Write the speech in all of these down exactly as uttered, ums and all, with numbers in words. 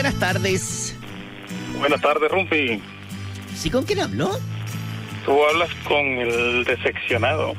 buenas tardes. Buenas tardes, Rumpi. ¿Sí, con quién habló? Tú hablas con el decepcionado.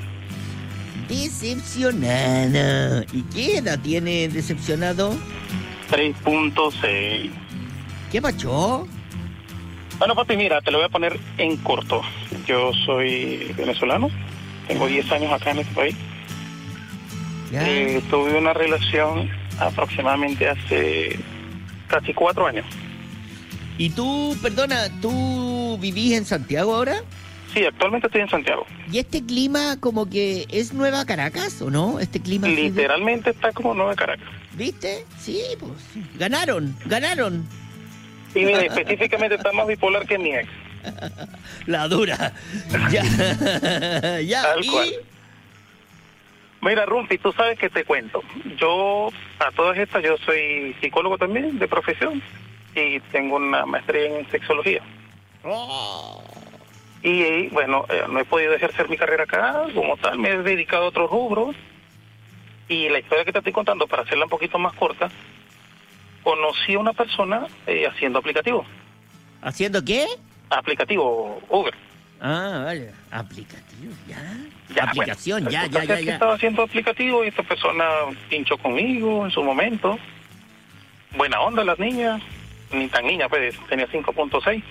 Decepcionado. ¿Y qué edad tiene el decepcionado? tres punto seis. ¿Qué pacho? Bueno, papi, mira, te lo voy a poner en corto. Yo soy venezolano, tengo diez años acá en este país. Eh, tuve una relación aproximadamente hace casi cuatro años. ¿Y tú, perdona, tú vivís en Santiago ahora? Sí, actualmente estoy en Santiago. ¿Y este clima como que es Nueva Caracas o no? Este clima literalmente de... está como Nueva Caracas. ¿Viste? Sí, pues. Ganaron, ganaron. Y mira, específicamente está más bipolar que mi ex. La dura. Ya. Ya. Tal ¿Y? cual. Mira, Rumpi, tú sabes que te cuento. Yo, a todas estas, yo soy psicólogo también, de profesión, y tengo una maestría en sexología. Oh. Y, bueno, eh, no he podido ejercer mi carrera acá, como tal, me he dedicado a otros rubros. Y la historia que te estoy contando, para hacerla un poquito más corta, conocí a una persona eh, haciendo aplicativo. ¿Haciendo qué? Aplicativo, Uber. Ah, vale. Aplicativo, ya. Ya, Aplicación, bueno, ya, ya, ya, ya. Estaba haciendo aplicativo y esta persona pinchó conmigo en su momento. Buena onda las niñas, ni tan niña, pues tenía cinco punto seis.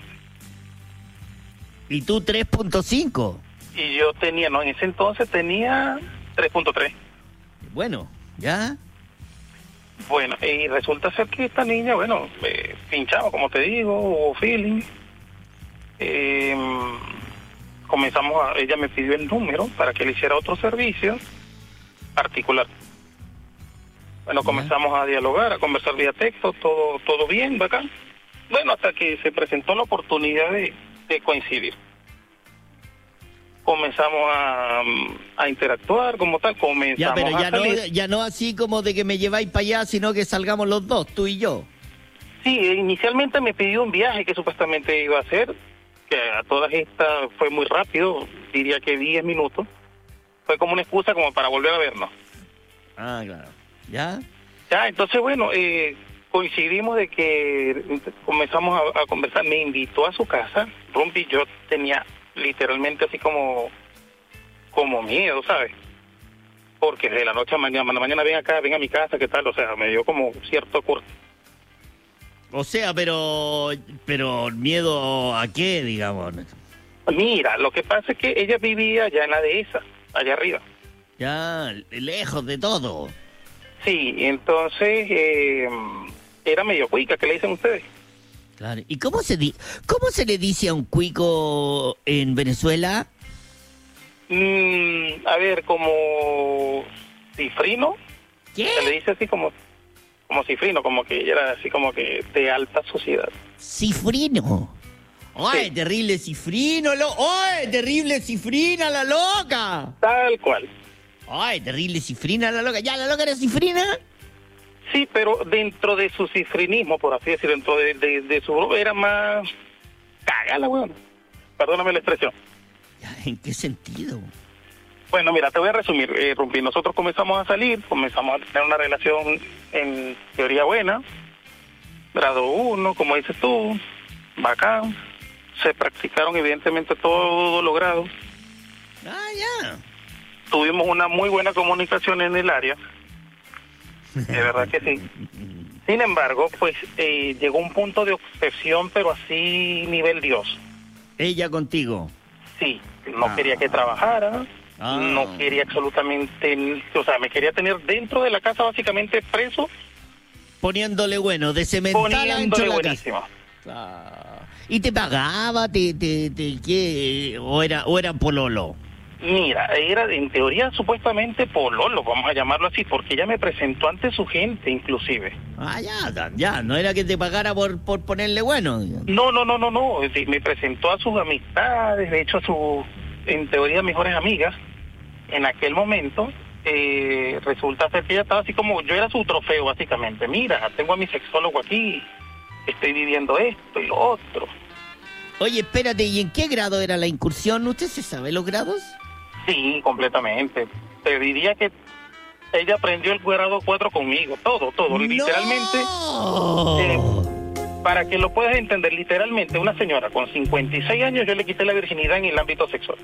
¿Y tú tres punto cinco? Y yo tenía, no, en ese entonces tenía tres punto tres. Bueno, ya. Bueno, y resulta ser que esta niña, bueno, eh, pinchaba, como te digo, hubo feeling. Eh, comenzamos a, ella me pidió el número para que le hiciera otro servicio particular. Bueno, yeah. Comenzamos a dialogar, a conversar vía texto, todo todo bien, bacán. Bueno, hasta que se presentó la oportunidad de, de coincidir. Comenzamos a, a interactuar como tal, comenzamos ya, pero ya a salir. No, ya no así como de que me lleváis para allá, sino que salgamos los dos, tú y yo. Sí, inicialmente me pidió un viaje que supuestamente iba a hacer, que a todas estas fue muy rápido, diría que diez minutos. Fue como una excusa como para volver a vernos. Ah, claro. ¿Ya? Ya, entonces, bueno, eh, coincidimos de que comenzamos a, a conversar. Me invitó a su casa. Rumpi, yo tenía literalmente así como como miedo, ¿sabes? Porque de la noche a mañana, mañana ven acá, ven a mi casa, ¿qué tal? O sea, me dio como cierto curso. O sea, pero pero miedo a qué, digamos. Mira, lo que pasa es que ella vivía allá en la dehesa, allá arriba. Ya, lejos de todo. Sí, entonces eh, era medio cuica, ¿qué le dicen ustedes? Claro. ¿Y cómo se di cómo se le dice a un cuico en Venezuela? Mm, a ver, como cifrino. ¿Qué? Se le dice así como como cifrino, como que era así como que de alta sociedad. Cifrino. ¡Ay, sí. Terrible cifrino! Lo... ¡Ay, terrible cifrina la loca! Tal cual. ¡Ay, terrible cifrina la loca! ¿Ya la loca era cifrina? Sí, pero dentro de su cifrinismo, por así decirlo, dentro de, de, de su grupo, era más cagala, weón. Perdóname la expresión. ¿En qué sentido? Bueno, mira, te voy a resumir, eh, Rumpi. Nosotros comenzamos a salir, comenzamos a tener una relación en teoría buena, grado uno, como dices tú, bacán. Se practicaron evidentemente todos los grados. Ah, ya. Tuvimos una muy buena comunicación en el área. De verdad que sí. Sin embargo, pues eh, llegó un punto de obsesión, pero así nivel Dios. ¿Ella contigo? Sí, no ah. quería que trabajara, ah. no quería absolutamente, o sea, me quería tener dentro de la casa básicamente preso. Poniéndole bueno, de cemental Poniéndole buenísimo. Ah. ¿Y te pagaba? ¿Te, te, te, qué? ¿O era, o era pololo? Mira, era en teoría supuestamente pololo, vamos a llamarlo así, porque ella me presentó ante su gente, inclusive. Ah, ya, ya, no era que te pagara por, por ponerle bueno. No, no, no, no, no, me presentó a sus amistades, de hecho a sus, en teoría, mejores amigas, en aquel momento. Eh, resulta ser que ella estaba así como, yo era su trofeo básicamente. Mira, tengo a mi sexólogo aquí, estoy viviendo esto y lo otro. Oye, espérate, ¿y en qué grado era la incursión? ¿Usted se sabe los grados? Sí, completamente. Te diría que ella aprendió el grado cuatro conmigo, todo, todo, ¡No! literalmente. Eh, para que lo puedas entender, literalmente, una señora con cincuenta y seis años, yo le quité la virginidad en el ámbito sexual.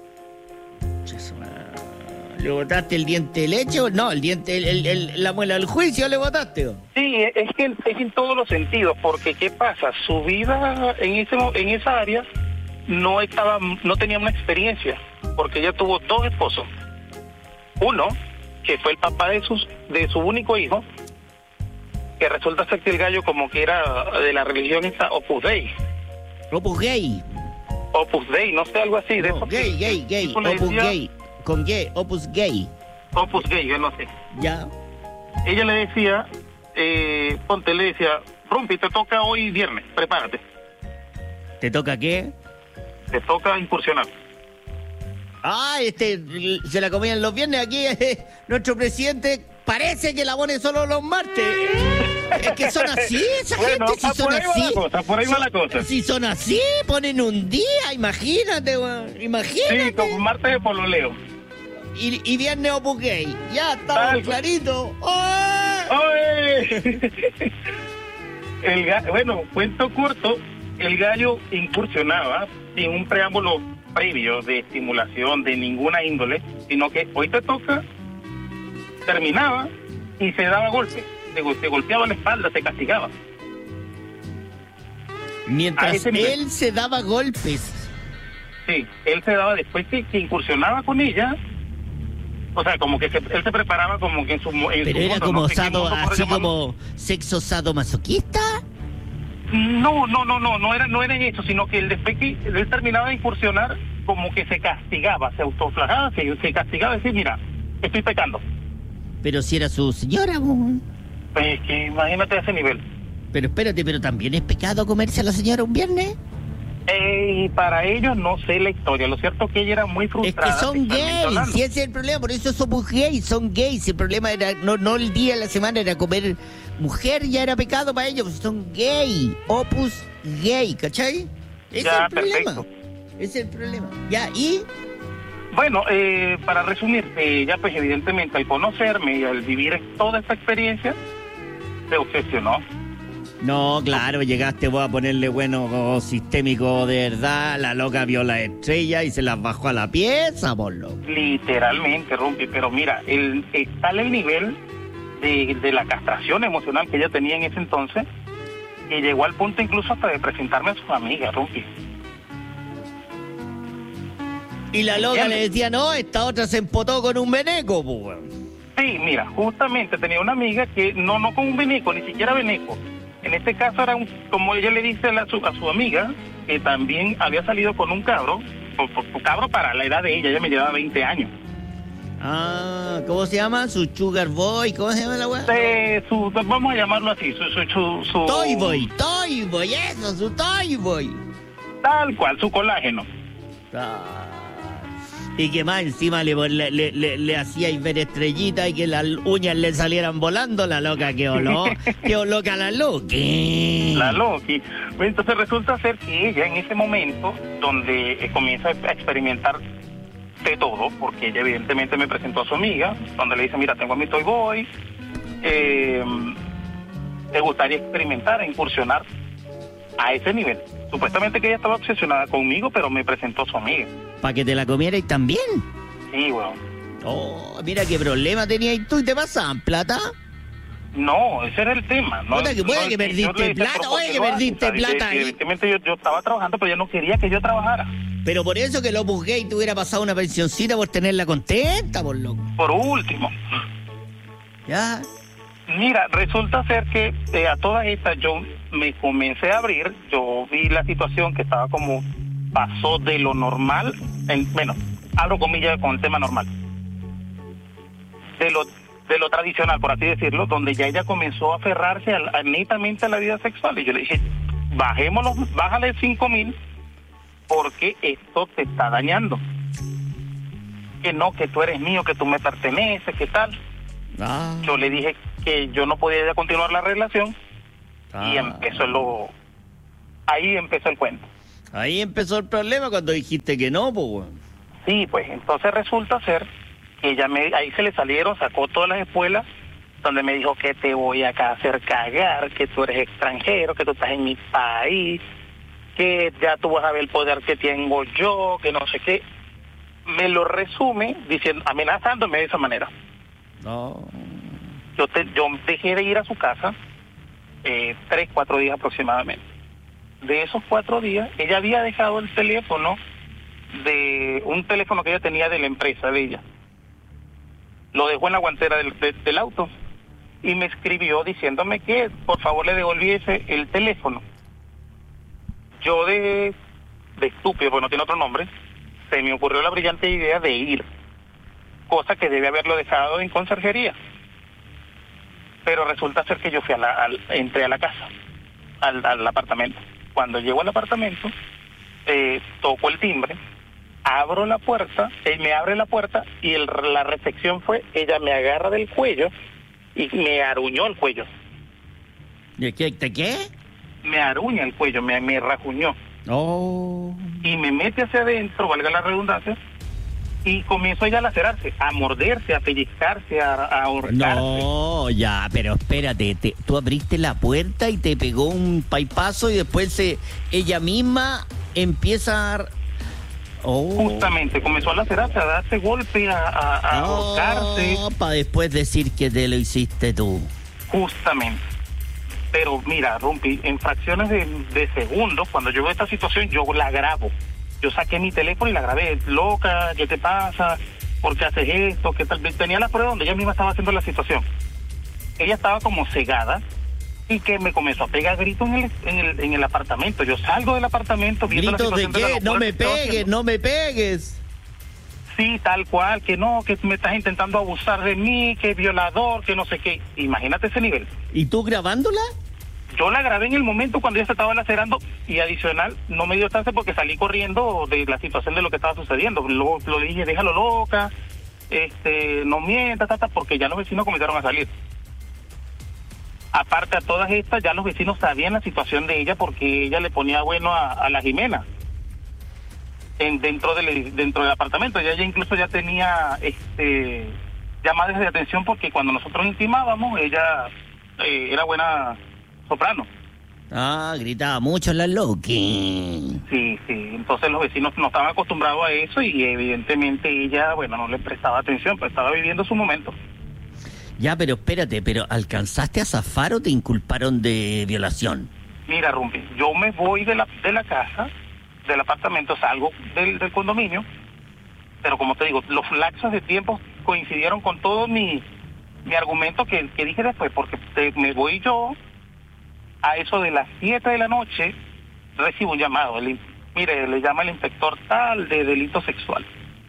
¿Le botaste el diente de leche o no? El diente, el, el, el, la muela del juicio le botaste. Sí, es que es en todos los sentidos, porque ¿qué pasa? Su vida en ese en esa área no estaba, no tenía una experiencia, porque ella tuvo dos esposos. Uno, que fue el papá de sus de su único hijo, que resulta ser que el gallo como que era de la religión esta Opus Dei. Opus Gay. Opus Dei, no sé, algo así. No, de eso gay, que, gay, gay, que Opus decía, Gay. Con gay, Opus Gay. Opus Gay, yo no sé. Ya. Ella le decía, eh, ponte, le decía, Rumpi, te toca hoy viernes, prepárate. ¿Te toca qué? Te toca incursionar. Ah, este, se la comían los viernes. Aquí eh, nuestro presidente parece que la pone solo los martes. Es que son así, esa bueno, gente, si son así. La cosa, por ahí va la cosa. Si son así, ponen un día, imagínate, weón, imagínate. Sí, como martes de pololeo. Y, y viernes Opus Gay. Ya estamos Tal, clarito. ¡Oh! ¡Oye! El ga- bueno, cuento corto, el gallo incursionaba sin un preámbulo previo de estimulación de ninguna índole, sino que hoy te toca, terminaba y se daba golpes, te, te golpeaba la espalda, te castigaba. Mientras él se daba golpes. Sí, él se daba después que, que incursionaba con ella. O sea, como que se, él se preparaba como que en su en Pero su era mundo, como no sé sado, mundo, así llamarlo. como sexo sadomasoquista. No, no, no, no, no era, no era en eso, sino que él después que él terminaba de incursionar, como que se castigaba, se autoflagaba, se, se castigaba, decir, mira, estoy pecando. Pero si era su señora, bo. Pues que imagínate a ese nivel. Pero espérate, pero también es pecado comerse a la señora un viernes. Eh, y para ellos no sé la historia. Lo cierto es que ella era muy Es frustrada. que son gays, y ese es el problema, por eso somos gays, son gays. El problema era no, no el día de la semana, era comer mujer, ya era pecado para ellos, son gay, Opus Gay, ¿cachai? Ese Ya, es el problema. perfecto. Ese es el problema. Ya, y Bueno, eh, para resumir, eh, ya pues evidentemente al conocerme y al vivir toda esta experiencia, se obsesionó. no, claro, llegaste vos a ponerle bueno sistémico de verdad, la loca vio la estrella y se las bajó a la pieza, por loco. Literalmente, Rumpi, pero mira, el, es tal el nivel de, de la castración emocional que ella tenía en ese entonces, que llegó al punto incluso hasta de presentarme a sus amigas, Rumpi. Y la loca ¿Entiendes? le decía, no, esta otra se empotó con un veneco, pues, weón. Sí, mira, justamente tenía una amiga que no, no con un veneco, ni siquiera veneco. En este caso era un, como ella le dice a, la, su, a su amiga, que también había salido con un cabro, por, por, por cabro para la edad de ella, ella me llevaba veinte años. Ah, ¿cómo se llama? Su sugar boy, ¿cómo se llama la weá? De su, vamos a llamarlo así, su... su, su, su Toy boy, toy boy, eso, su toy boy. Tal cual, su colágeno. Ah, y que más encima le, le, le, le, le hacíais ver estrellitas y que las uñas le salieran volando, la loca que oló, que loca la Loki. La Loki. Entonces resulta ser que ella en ese momento, donde eh, comienza a experimentar de todo, porque ella evidentemente me presentó a su amiga, donde le dice, mira, tengo a mi Toy Boy, eh, te gustaría experimentar, incursionar a ese nivel. Supuestamente que ella estaba obsesionada conmigo, pero me presentó a su amiga. ¿Para que te la comierais también? Sí, weón. Oh, mira qué problema tenías tú y te pasaban plata. No, ese era el tema. No, Puta que puede no, que yo perdiste le decía, plata, "¿Pero por oye, qué que lo haces?". perdiste ¿Sabes? plata ahí. Evidentemente yo, yo estaba trabajando, pero ella no quería que yo trabajara. Pero por eso que el Opus Gay te hubiera pasado una pensioncita por tenerla contenta, por loco. Por último, Ya. mira, resulta ser que eh, a todas estas yo me comencé a abrir, yo vi la situación que estaba como pasó de lo normal, en, bueno, abro comillas con el tema normal, de lo de lo tradicional, por así decirlo, donde ya ella comenzó a aferrarse a, a, netamente a la vida sexual. Y yo le dije, bajémoslo, bájale cinco mil, porque esto te está dañando. Que no, que tú eres mío, que tú me perteneces, que tal. Ah. Yo le dije que yo no podía ya continuar la relación. Ah. Y empezó lo... Ahí empezó el cuento. Ahí empezó el problema cuando dijiste que no, pues, weón. Sí, pues entonces resulta ser que ella me, ahí se le salieron, sacó todas las espuelas donde me dijo que te voy acá a hacer cagar, que tú eres extranjero, que tú estás en mi país, que ya tú vas a ver el poder que tengo yo, que no sé qué. Me lo resume diciendo, amenazándome de esa manera. No. Yo, te, yo dejé de ir a su casa eh, tres, cuatro días aproximadamente. De esos cuatro días, ella había dejado el teléfono de un teléfono que ella tenía de la empresa de ella. Lo dejó en la guantera del, de, del auto y me escribió diciéndome que por favor le devolviese el teléfono. Yo de, de estúpido, porque no tiene otro nombre, se me ocurrió la brillante idea de ir, cosa que debe haberlo dejado en conserjería. Pero resulta ser que yo fui a la, al, entré a la casa, al, al apartamento. Cuando llego al apartamento, eh, toco el timbre, abro la puerta, él me abre la puerta y el, la recepción fue, ella me agarra del cuello y me aruñó el cuello. ¿De qué? ¿De qué? Me aruña el cuello, me, me rajuñó. Oh. Y me mete hacia adentro, valga la redundancia, y comienzo ella a lacerarse, a morderse, a pellizcarse, a, a ahorcarse. No, ya, pero espérate, te, tú abriste la puerta y te pegó un paipazo y después se, ella misma empieza a... Oh. Justamente, comenzó a lacerarse, a darse golpe, a, a, a Oh, ahorcarse. para después decir que te lo hiciste tú. Justamente. Pero mira, Rumpi, en fracciones de, de segundos, cuando yo veo esta situación, yo la grabo. Yo saqué mi teléfono y la grabé. Loca, ¿qué te pasa? ¿Por qué haces esto? ¿Qué tal? Tenía la prueba donde ella misma estaba haciendo la situación. Ella estaba como cegada y que me comenzó a pegar gritos en el, en el, en el apartamento. Yo salgo del apartamento viendo la ¿Gritos de situación de, qué? la No me locura que estaba pegues, haciendo. no me pegues. Sí, tal cual, que no, que me estás intentando abusar de mí, que violador, que no sé qué. Imagínate ese nivel. ¿Y tú grabándola? Yo la grabé en el momento cuando ella se estaba lacerando y adicional no me dio chance porque salí corriendo de la situación de lo que estaba sucediendo. Luego lo dije, déjalo loca, este, no mientas, tata, porque ya los vecinos comenzaron a salir. Aparte a todas estas, ya los vecinos sabían la situación de ella porque ella le ponía bueno a, a la Jimena en, dentro del dentro del apartamento. Ella ya incluso ya tenía este llamadas de atención porque cuando nosotros intimábamos, ella eh, era buena soprano. Ah, gritaba mucho la Loki. Sí, sí. Entonces los vecinos no estaban acostumbrados a eso y evidentemente ella, bueno, no le prestaba atención, pues estaba viviendo su momento. Ya, pero espérate, ¿pero alcanzaste a zafar o te inculparon de violación? Mira, Rumpi, yo me voy de la de la casa, del apartamento, salgo del, del condominio, pero como te digo, los lapsos de tiempo coincidieron con todo mi, mi argumento que, que dije después, porque te, me voy yo. A eso de las siete de la noche recibo un llamado. El, mire, le llama el inspector tal de delito sexual.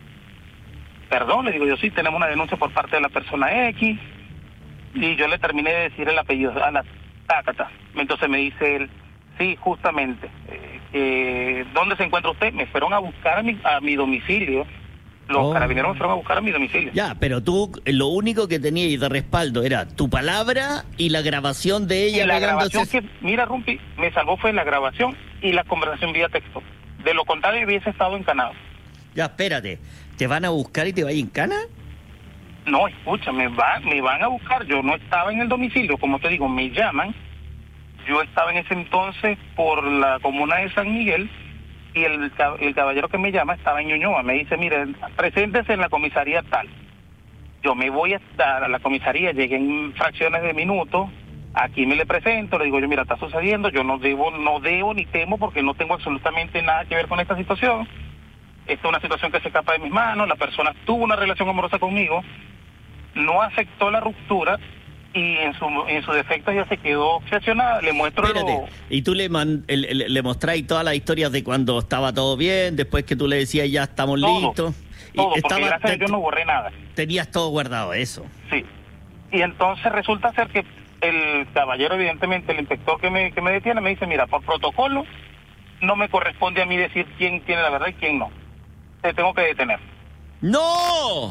Perdón, le digo yo, sí, tenemos una denuncia por parte de la persona X. Y yo le terminé de decir el apellido a la tácata. Entonces me dice él, sí, justamente, eh, eh, ¿dónde se encuentra usted? Me fueron a buscar a mi, a mi domicilio. Los Oh. carabineros me fueron a buscar a mi domicilio. Ya, pero tú lo único que tenías de respaldo era tu palabra y la grabación de ella Y la pegándose... grabación que, mira, Rumpi, me salvó fue la grabación y la conversación vía texto. De lo contrario, hubiese estado encanado. Ya, espérate, ¿te van a buscar y te va a ir en cana? No, escucha, me, va, me van a buscar. Yo no estaba en el domicilio, como te digo, me llaman. Yo estaba en ese entonces por la comuna de San Miguel y el, el caballero que me llama estaba en Ñuñoa. Me dice, mire, preséntese en la comisaría tal. Yo me voy a estar a la comisaría, llegué en fracciones de minutos, aquí me le presento, le digo yo, mira, está sucediendo, yo no debo, no debo ni temo porque no tengo absolutamente nada que ver con esta situación. Esta es una situación que se escapa de mis manos, la persona tuvo una relación amorosa conmigo, no aceptó la ruptura y en su en su defecto ya se quedó obsesionada. Le muestro Espérate, lo... y tú le, man, le, le, le mostráis todas las historias de cuando estaba todo bien, después que tú le decías ya estamos Todo, listos. todo, Y porque estaba, gracias a Dios no borré nada. Tenías todo guardado, eso. Sí. Y entonces resulta ser que el caballero, evidentemente, el inspector que me, que me detiene, me dice, mira, por protocolo no me corresponde a mí decir quién tiene la verdad y quién no. Te tengo que detener. ¡No!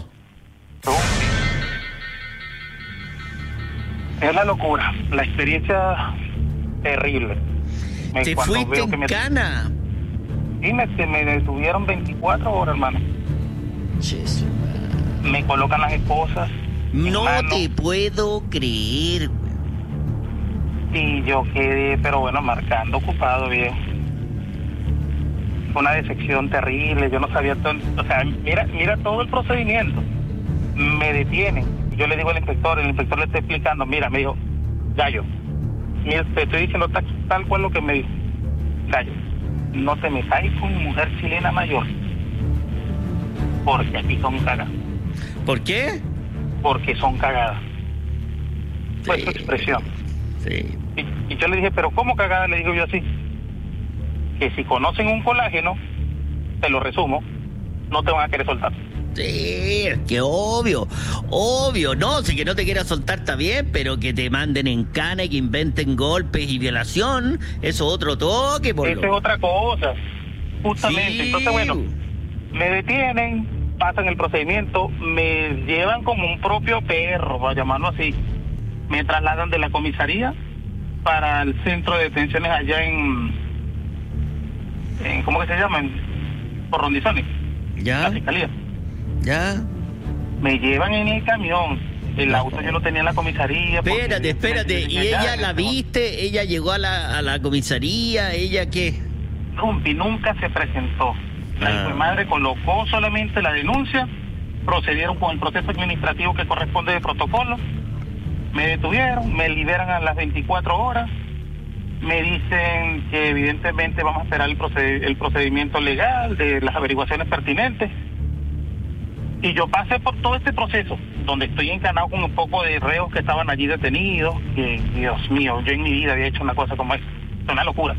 Es la locura, la experiencia terrible. Me, Te cuando fuiste veo en que me, cana. y me, me detuvieron veinticuatro horas, hermano. Jesús. Me colocan las esposas. No mano. te puedo creer. Y yo quedé, pero bueno, marcando ocupado, viejo. Fue una decepción terrible, yo no sabía todo, o sea, mira, mira todo el procedimiento. Me detienen, yo le digo al inspector, el inspector le está explicando, mira, me dijo, Gallo, mira, te estoy diciendo tal, tal cual lo que me dijo. Gallo, no te metáis con mujer chilena mayor, porque aquí son cagadas. ¿Por qué? Porque son cagadas. Fue Sí. su expresión. Sí. Y, y yo le dije, pero ¿cómo cagada? Le digo yo así, que si conocen un colágeno, te lo resumo, no te van a querer soltar. Sí, es que obvio, obvio, no, si que no te quieras soltar está bien, pero que te manden en cana y que inventen golpes y violación, eso es otro toque, por Eso es otra cosa, justamente. Sí. Entonces, bueno, me detienen, pasan el procedimiento, me llevan como un propio perro, para llamarlo así. Me trasladan de la comisaría para el centro de detenciones allá en, en ¿cómo que se llama? En, por Rondizones, la ¿Ya? fiscalía. ¿Ya? Me llevan en el camión. El No. auto yo lo tenía en la comisaría. porque Espérate, espérate, ¿y ya, ella la este, viste? ¿Ella llegó a la, a la comisaría? ¿Ella qué? Rumpi nunca se presentó. La Ah. hijo de madre colocó solamente la denuncia, procedieron con el proceso administrativo que corresponde de protocolo, me detuvieron, me liberan a las veinticuatro horas, me dicen que evidentemente vamos a esperar el, proced- el procedimiento legal de las averiguaciones pertinentes. Y yo pasé por todo este proceso, donde estoy encanado con un poco de reos que estaban allí detenidos, que Dios mío, yo en mi vida había hecho una cosa como esta, es una locura.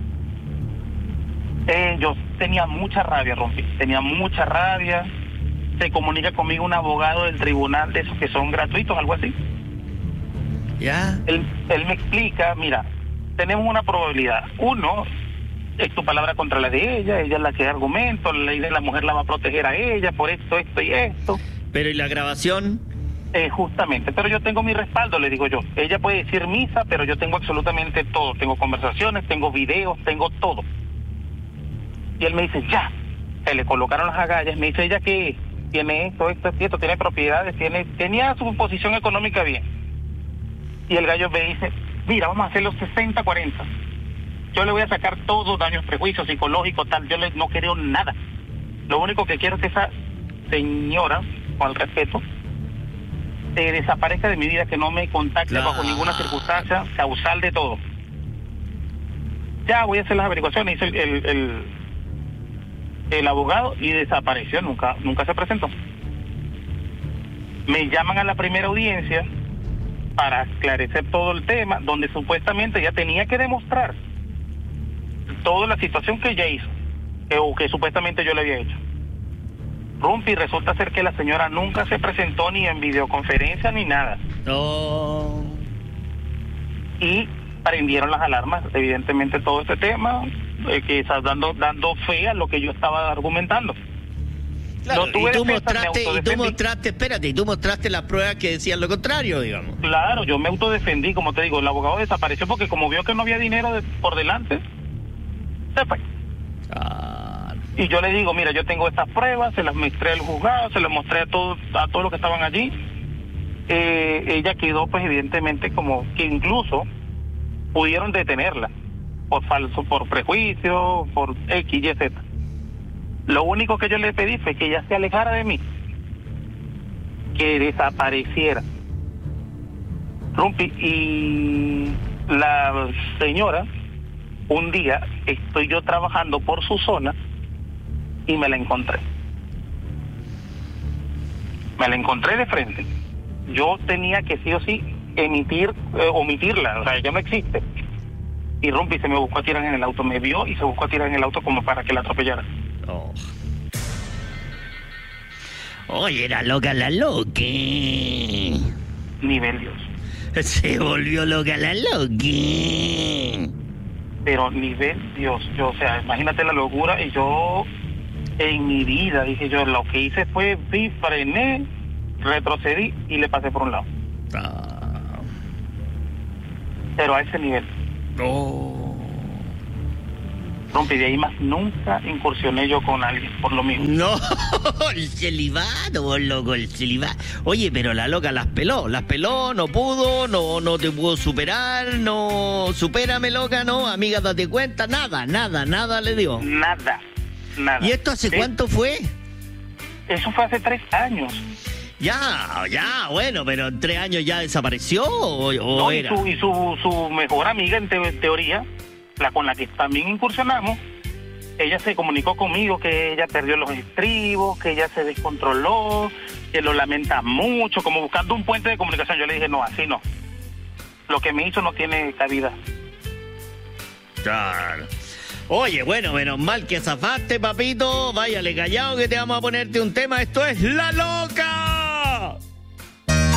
Eh, yo tenía mucha rabia, Rompi, tenía mucha rabia. Se comunica conmigo un abogado del tribunal de esos que son gratuitos, algo así. ¿Ya? Él, él me explica, mira, tenemos una probabilidad. Uno, es tu palabra contra la de ella, ella es la que da argumento, la ley de la mujer la va a proteger a ella por esto, esto y esto. Pero ¿y la grabación? Eh, justamente, pero yo tengo mi respaldo, le digo yo. Ella puede decir misa, pero yo tengo absolutamente todo. Tengo conversaciones, tengo videos, tengo todo. Y él me dice, ya, se le colocaron las agallas, me dice ella que tiene esto, esto, esto, tiene propiedades, tiene tenía su posición económica bien. Y el gallo me dice, mira, vamos a hacer los sesenta cuarenta. Yo le voy a sacar todos daños, prejuicios psicológicos, tal, yo le, no quiero nada. Lo único que quiero es que esa señora, con el respeto, se desaparezca de mi vida, que no me contacte Claro. bajo ninguna circunstancia, causal de todo. Ya voy a hacer las averiguaciones, hice el, el, el, el abogado y desapareció, nunca, nunca se presentó. Me llaman a la primera audiencia para esclarecer todo el tema, donde supuestamente ya tenía que demostrar toda la situación que ella hizo, que, o que supuestamente yo le había hecho. Rumpi, resulta ser que la señora nunca se presentó ni en videoconferencia ni nada. No. Y prendieron las alarmas, evidentemente, todo este tema, eh, que está dando, dando fe a lo que yo estaba argumentando. Claro, No tuve y tú defensa, me mostraste, y tú autodefendí. mostraste, espérate, y tú mostraste las pruebas que decían lo contrario, digamos. Claro, yo me autodefendí, como te digo, el abogado desapareció porque como vio que no había dinero de, por delante, se fue. Ah, Y yo le digo, mira, yo tengo estas pruebas, se las mostré al juzgado, se las mostré a todos a todos los que estaban allí. Eh, ella quedó, pues, evidentemente, como que incluso pudieron detenerla por falso, por prejuicio, por X, Y, Z. Lo único que yo le pedí fue que ella se alejara de mí, que desapareciera. Rumpi, y la señora, un día estoy yo trabajando por su zona y me la encontré. Me la encontré de frente. Yo tenía que sí o sí emitir, eh, omitirla, o sea, ella no existe. Y Rumpi se me buscó a tirar en el auto, me vio y se buscó a tirar en el auto como para que la atropellara. oh. Oye, era loca la loque. Nivel Dios. Se volvió loca la loque. Pero nivel Dios, yo, o sea, imagínate la locura. Y yo, en mi vida, dije yo, lo que hice fue, vi, frené, retrocedí y le pasé por un lado. Ah. Pero a ese nivel. Oh. rompe. Y de ahí más nunca incursioné yo con alguien, por lo mismo. No, el celibato, vos, loco, el celibato. Oye, pero la loca las peló, las peló, no pudo, no, no te pudo superar, no, supérame, loca, no, amiga, date cuenta, nada, nada, nada le dio. Nada, nada. ¿Y esto hace ¿Sí? cuánto fue? Eso fue hace tres años. Ya, ya, bueno, pero en tres años ya desapareció o, o No, y era. su, y su, su mejor amiga, en te- teoría, la con la que también incursionamos, ella se comunicó conmigo que ella perdió los estribos, que ella se descontroló, que lo lamenta mucho, como buscando un puente de comunicación. Yo le dije, no, así no. Lo que me hizo no tiene cabida. Claro. Oye, bueno, menos mal que zafaste, papito. Váyale callado que te vamos a ponerte un tema. Esto es La Loca.